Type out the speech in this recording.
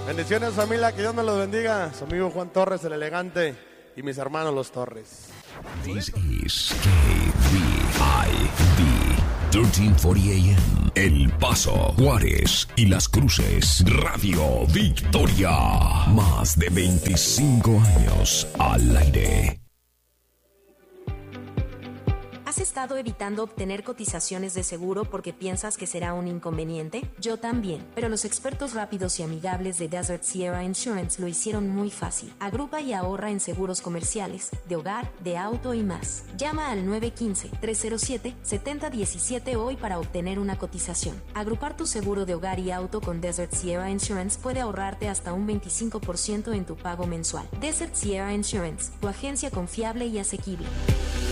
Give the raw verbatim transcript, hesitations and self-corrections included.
Bendiciones, familia, que Dios me los bendiga. Su amigo Juan Torres, el elegante, y mis hermanos los Torres. This is K V I V trece cuarenta A M, El Paso, Juárez y Las Cruces, Radio Victoria. Más de veinticinco años al aire. ¿Has estado evitando obtener cotizaciones de seguro porque piensas que será un inconveniente? Yo también, pero los expertos rápidos y amigables de Desert Sierra Insurance lo hicieron muy fácil. Agrupa y ahorra en seguros comerciales, de hogar, de auto y más. Llama al nueve uno cinco, tres cero siete, siete cero uno siete hoy para obtener una cotización. Agrupar tu seguro de hogar y auto con Desert Sierra Insurance puede ahorrarte hasta un veinticinco por ciento en tu pago mensual. Desert Sierra Insurance, tu agencia confiable y asequible.